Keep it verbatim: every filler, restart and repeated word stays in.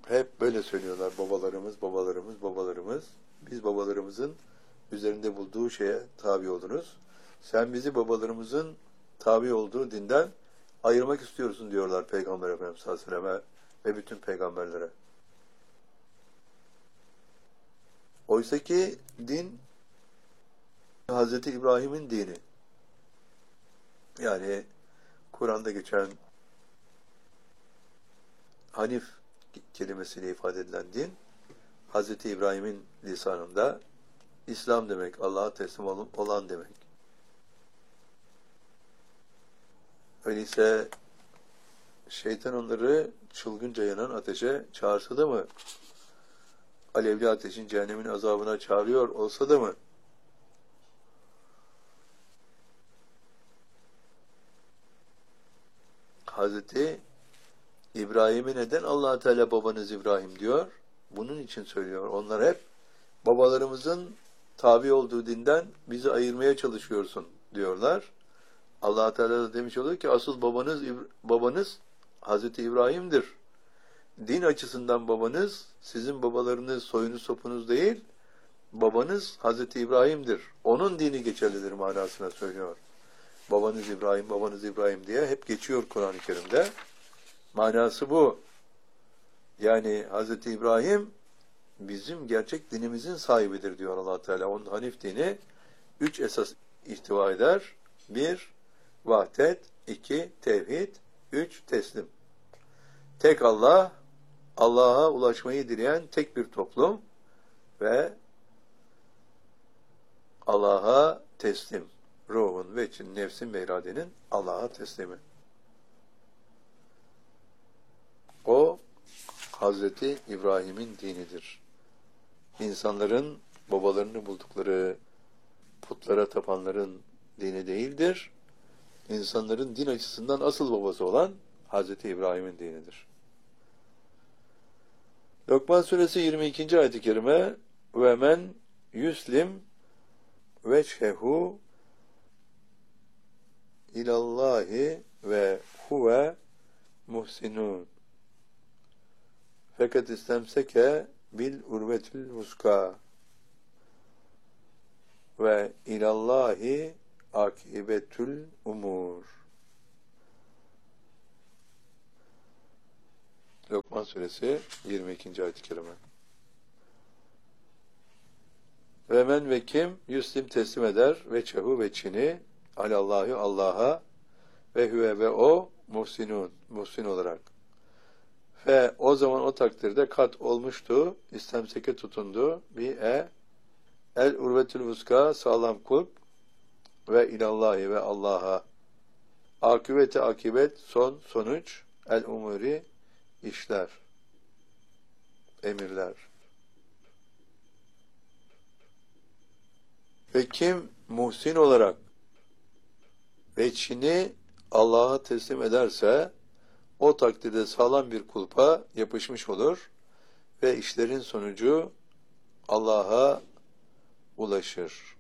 Hep böyle söylüyorlar babalarımız, babalarımız, babalarımız. Biz babalarımızın üzerinde bulduğu şeye tabi oldunuz. Sen bizi babalarımızın tabi olduğu dinden ayırmak istiyorsun diyorlar Peygamber Efendimiz sallallahu aleyhi ve sellem'e ve bütün peygamberlere. Oysa ki din Hazreti İbrahim'in dini. Yani Kur'an'da geçen Hanif kelimesiyle ifade edilen din, Hazreti İbrahim'in lisanında İslam demek, Allah'a teslim olan demek. Öyleyse şeytan onları çılgınca yanan ateşe çağırsa da mı, alevli ateşin cehennemin azabına çağırıyor olsa da mı, Hazreti İbrahim'e neden Allah Teala babanız İbrahim diyor? Bunun için söylüyor. Onlar hep babalarımızın tabi olduğu dinden bizi ayırmaya çalışıyorsun diyorlar. Allah Teala da demiş oluyor ki asıl babanız babanız Hazreti İbrahim'dir. Din açısından babanız sizin babalarınız, soyunuz, sopunuz değil, babanız Hazreti İbrahim'dir. Onun dini geçerlidir manasına söylüyor. Babanız İbrahim, babanız İbrahim diye hep geçiyor Kur'an-ı Kerim'de. Manası bu. Yani Hazreti İbrahim bizim gerçek dinimizin sahibidir diyor Allah Teala. Onun Hanif dini üç esas ihtiva eder. Bir, vahdet. iki, tevhid. Üç, teslim. Tek Allah, Allah'a ulaşmayı dileyen tek bir toplum ve Allah'a teslim. Ruhun ve için nefsin ve iradenin Allah'a teslimi. O Hazreti İbrahim'in dinidir. İnsanların babalarını buldukları putlara tapanların dini değildir. İnsanların din açısından asıl babası olan Hazreti İbrahim'in dinidir. Lokman suresi yirmi ikinci ayet-i kerime ve men yuslim vechehu ilallahi ve huve muhsinun fakat istemseke bil urvetül vuska ve ilallahi akibetül umur. Lokman suresi yirmi ikinci ayet-i kerime. Ve men ve kim yüslim teslim eder ve çehu ve çini alallahi Allah'a ve hüve ve o muhsinun muhsin olarak. Ve o zaman o takdirde kat olmuştu, istemseke tutundu, bir e, el urvetül vuska sağlam kulp ve ilallahi ve Allah'a akıbeti akibet son sonuç el umuri işler, emirler. Ve kim muhsin olarak veçhini Allah'a teslim ederse o takdirde sağlam bir kulpa yapışmış olur ve işlerin sonucu Allah'a ulaşır.